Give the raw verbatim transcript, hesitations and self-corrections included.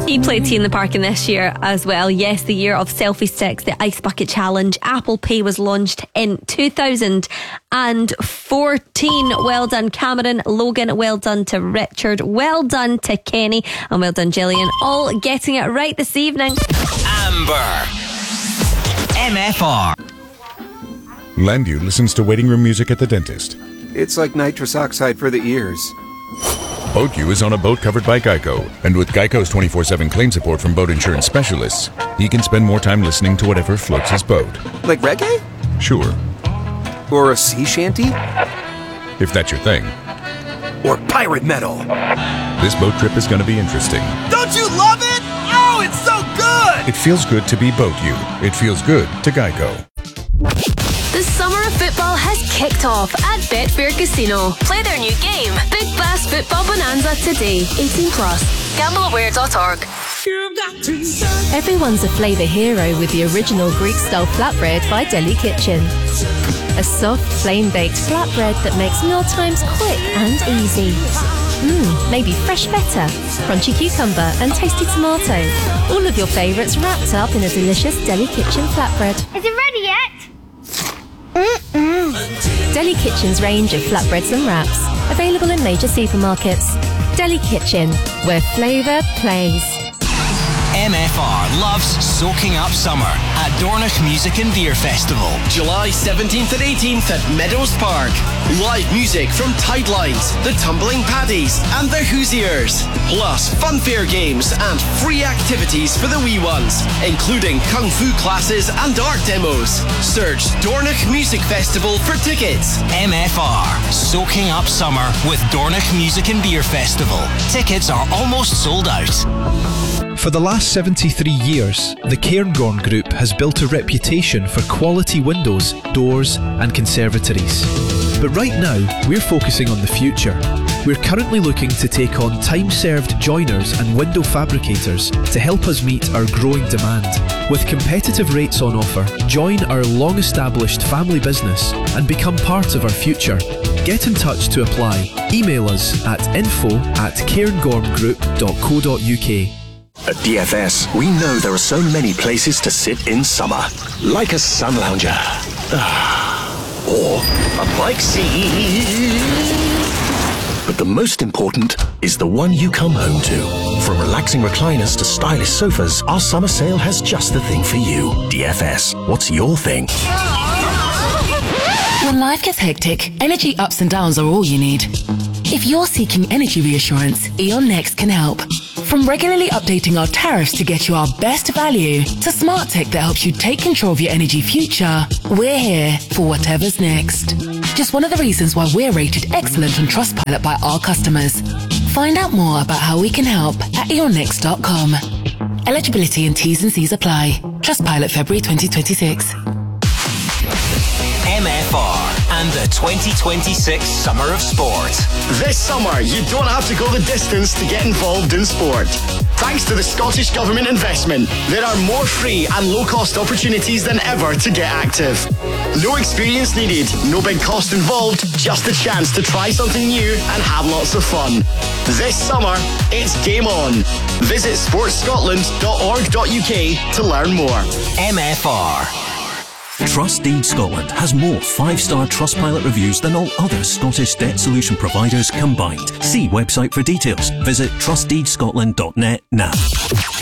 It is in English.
He played Tea in the Park in this year as well. Yes, the year of selfie sticks, the Ice Bucket Challenge. Apple Pay was launched in two thousand fourteen. Well done, Cameron. Logan, well done to Richard. Well done to Kenny. And well done, Gillian. All getting it right this evening. Amber. M F R. Landu listens to waiting room music at the dentist. It's like nitrous oxide for the ears. BoatU is on a boat covered by Geico, and with Geico's twenty-four seven claim support from boat insurance specialists, he can spend more time listening to whatever floats his boat. Like reggae? Sure. Or a sea shanty? If that's your thing. Or pirate metal? This boat trip is going to be interesting. Don't you love it? Oh, it's so good! It feels good to be BoatU. It feels good to Geico. The summer of football has kicked off at Betfair Casino. Play their new game, Big Bass Football Bonanza, today. eighteen plus. Gamble aware dot org. Everyone's a flavour hero with the original Greek-style flatbread by Deli Kitchen. A soft, flame-baked flatbread that makes mealtimes quick and easy. Mmm, maybe fresh feta, crunchy cucumber and tasty tomato. All of your favourites wrapped up in a delicious Deli Kitchen flatbread. Is it ready yet? Mm-mm. Deli Kitchen's range of flatbreads and wraps, available in major supermarkets. Deli Kitchen, where flavour plays. M F R loves soaking up summer at Dornoch Music and Beer Festival. July seventeenth and eighteenth at Meadows Park. Live music from Tidelines, the Tumbling Paddies and the Hoosiers. Plus funfair games and free activities for the wee ones, including kung fu classes and art demos. Search Dornoch Music Festival for tickets. M F R, soaking up summer with Dornoch Music and Beer Festival. Tickets are almost sold out. For the last seventy-three years, the Cairngorm Group has built a reputation for quality windows, doors and conservatories. But right now, we're focusing on the future. We're currently looking to take on time-served joiners and window fabricators to help us meet our growing demand. With competitive rates on offer, join our long-established family business and become part of our future. Get in touch to apply. Email us at info at cairngormgroup dot co dot uk. At D F S, we know there are so many places to sit in summer. Like a sun lounger. Or a bike seat. But the most important is the one you come home to. From relaxing recliners to stylish sofas, our summer sale has just the thing for you. D F S, what's your thing? When life gets hectic, energy ups and downs are all you need. If you're seeking energy reassurance, E.ON Next can help. From regularly updating our tariffs to get you our best value, to smart tech that helps you take control of your energy future, we're here for whatever's next. Just one of the reasons why we're rated excellent on Trustpilot by our customers. Find out more about how we can help at e on next dot com. Eligibility and T's and C's apply. Trustpilot February twenty twenty-six. M F R and the twenty twenty-six Summer of Sport. This summer, you don't have to go the distance to get involved in sport. Thanks to the Scottish Government investment, there are more free and low-cost opportunities than ever to get active. No experience needed, no big cost involved, just a chance to try something new and have lots of fun. This summer, it's game on. Visit sports scotland dot org dot uk to learn more. M F R. Trust Deed Scotland has more five-star Trustpilot reviews than all other Scottish debt solution providers combined. See website for details. Visit trust deed scotland dot net now.